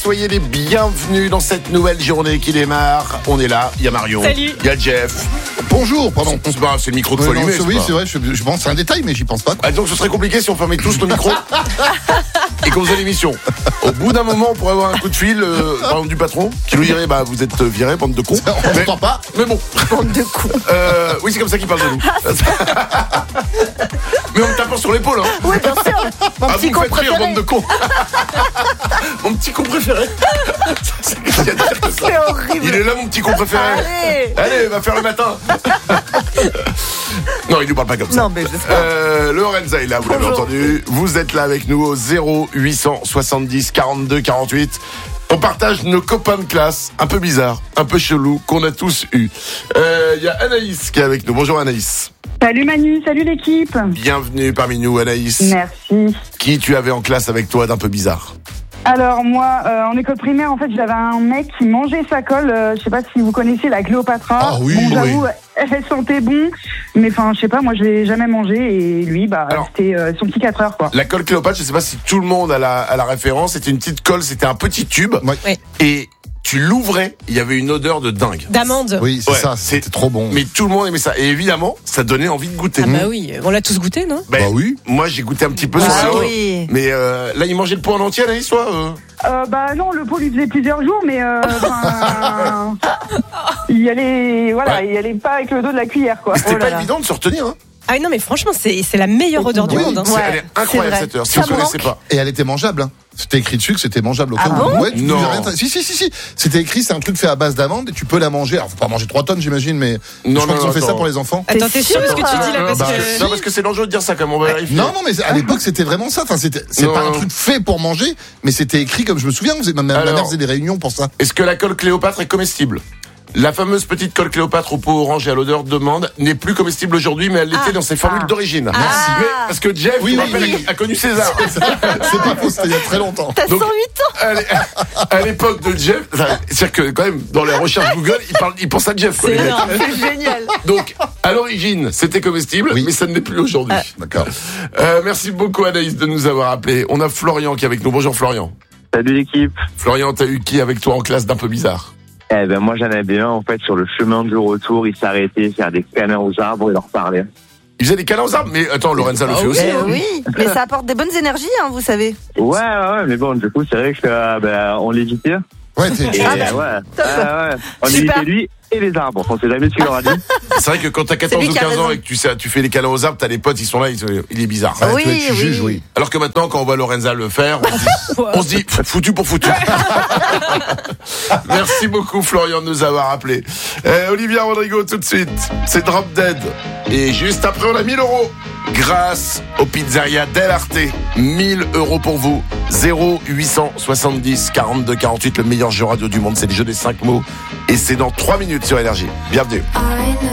soyez les bienvenus dans cette nouvelle journée qui démarre. On est là, il y a Marion, Salut. il y a Jeff. Bonjour, pardon. C'est le micro de Ouais, folie. non, oui, c'est vrai, je pense que c'est un détail, mais j'y pense pas. Ah, donc ce serait compliqué si on fermait tous nos micros et qu'on faisait l'émission. Au bout d'un moment, on pourrait avoir un coup de fil par exemple, du patron qui nous dirait vous êtes virés, bande de cons. On n'entend pas. Mais bon. Bande de cons. Oui, c'est comme ça qu'il parle de nous. Mais on me tape sur l'épaule. Hein. Oui, bien sûr. Mon petit Vous con me faites rire, préféré. bande de cons. Mon petit con préféré. C'est horrible. Il est là, mon petit con préféré. Allez, va faire le matin. Non, il nous parle pas comme ça. Non, mais j'espère. Lorenza est là, vous l'avez Bonjour. entendu. Vous êtes là avec nous au 0870 42 48. On partage nos copains de classe, un peu bizarres, un peu chelous, qu'on a tous eu. Il y a Anaïs qui est avec nous. Bonjour Anaïs. Salut Manu, salut l'équipe. Bienvenue parmi nous Anaïs. Merci. Qui tu avais en classe avec toi d'un peu bizarre? Alors moi, en école primaire, en fait, j'avais un mec qui mangeait sa colle. Je sais pas si vous connaissez la Cléopatra. Ah oui, bon, j'avoue, oui. elle sentait bon, mais enfin, je sais pas, moi, je l'ai jamais mangé et lui, Alors, c'était son petit 4 heures, quoi. La colle Cléopâtre, je sais pas si tout le monde a la référence. C'était une petite colle, c'était un petit tube. Ouais. Oui. Et tu l'ouvrais, il y avait une odeur de dingue. D'amande. Oui, c'est Ouais, ça, c'était trop bon. Mais tout le monde aimait ça. Et évidemment, ça donnait envie de goûter. Ah bah oui, on l'a tous goûté, non? Ben, Bah oui. Moi, j'ai goûté un petit peu Ah sur ça. oui. Mais là, il mangeait le pot en entier, Anaïs, toi Non, le pot lui faisait plusieurs jours, mais enfin, il allait, voilà, Ouais. il allait pas avec le dos de la cuillère, quoi. Mais c'était Oh là pas là. évident de se retenir. Hein. Ah oui, non, mais franchement, c'est la meilleure odeur du Oui, monde. Hein. Elle est incroyable vrai. cette heure. Si Ça vous me connaissez manque. pas. Et elle était mangeable, hein. C'était écrit dessus que c'était mangeable au cas Ah où. bon Ouais, tu Non. disais rien. Si. C'était écrit, c'est un truc fait à base d'amande et tu peux la manger. Alors, faut pas manger 3 tonnes, j'imagine, mais Non, je crois non, qu'ils ont fait attends. ça pour les enfants. Attends, t'es sûr de ce que tu dis là? Parce Bah, que... non, parce que c'est dangereux de dire ça, comme on va vérifier. Non, mais à l'époque, c'était vraiment ça. Enfin, c'est Non. pas un truc fait pour manger, mais c'était écrit comme je me souviens. Ma mère Alors. faisait des réunions pour ça. Est-ce que la colle Cléopâtre est comestible? La fameuse petite colle Cléopâtre au pot orange et à l'odeur d'amande n'est plus comestible aujourd'hui, mais elle l'était dans ses formules d'origine. Merci. Mais parce que Jeff, Oui, je oui, rappelle, oui. a connu César. C'est pas faux, c'était il y a très longtemps. T'as Donc- 108 ans. À l'époque de Jeff, c'est-à-dire que quand même, dans les recherches Google, il pense à Jeff. quoi, C'est les mecs. énorme, c'est génial. Donc, à l'origine, c'était comestible, Oui. mais ça ne l'est plus aujourd'hui. D'accord. Merci beaucoup Anaïs de nous avoir appelés. On a Florian qui est avec nous. Bonjour Florian. Salut l'équipe. Florian, t'as eu qui avec toi en classe d'un peu bizarre? Eh ben moi j'en avais un en fait sur le chemin du retour, il s'arrêtait, faire des câlins aux arbres et leur parler. Il faisait des câlins aux arbres, mais attends, Lorenza le fait aussi. hein. Oui, mais ça apporte des bonnes énergies, hein, vous savez. Ouais, mais bon du coup c'est vrai que on l'évitait. Ouais, Et on Super. évitait lui et les arbres. On sait jamais ce qu'il leur a dit. C'est vrai que quand t'as 14 lui ou qui a 15 ans raison. et que tu fais les câlins aux arbres, t'as les potes, ils sont là, il est bizarre. Ouais, Oui, tu oui. juges, oui. Alors que maintenant, quand on voit Lorenza le faire, on se dit foutu pour foutu. Merci beaucoup Florian de nous avoir appelés. Olivia Rodrigo tout de suite, c'est Drop Dead. Et juste après, on a 1000 euros. Grâce au pizzeria Del Arte. 1000 euros pour vous. 0870 42 48, le meilleur jeu radio du monde. C'est le jeu des 5 mots. Et c'est dans 3 minutes sur Énergie. Bienvenue.